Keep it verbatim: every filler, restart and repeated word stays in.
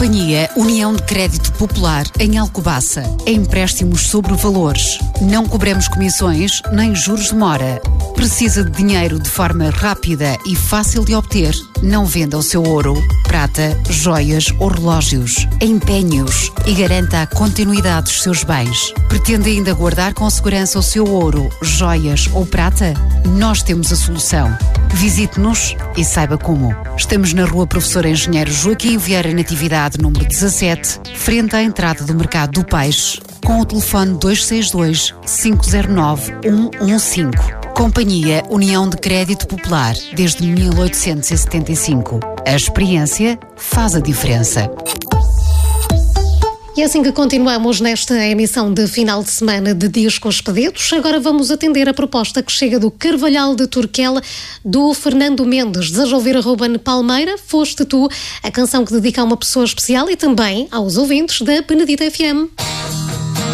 Companhia União de Crédito Popular em Alcobaça. Empréstimos sobre valores. Não cobramos comissões nem juros de mora. Precisa de dinheiro de forma rápida e fácil de obter? Não venda o seu ouro, prata, joias ou relógios. Empenhe-os e garanta a continuidade dos seus bens. Pretende ainda guardar com segurança o seu ouro, joias ou prata? Nós temos a solução. Visite-nos e saiba como. Estamos na Rua Professor Engenheiro Joaquim Vieira Natividade, número dezassete, frente à entrada do Mercado do Peixe, com o telefone dois seis dois, cinco zero nove, um um cinco. Companhia União de Crédito Popular, desde mil oitocentos e setenta e cinco. A experiência faz a diferença. E é assim que continuamos nesta emissão de final de semana de Discos Pedidos. Agora vamos atender a proposta que chega do Carvalhal de Turquela, do Fernando Mendes. Desejo ouvir a Ruben Palmeira, Foste Tu, a canção que dedica a uma pessoa especial e também aos ouvintes da Benedita F M.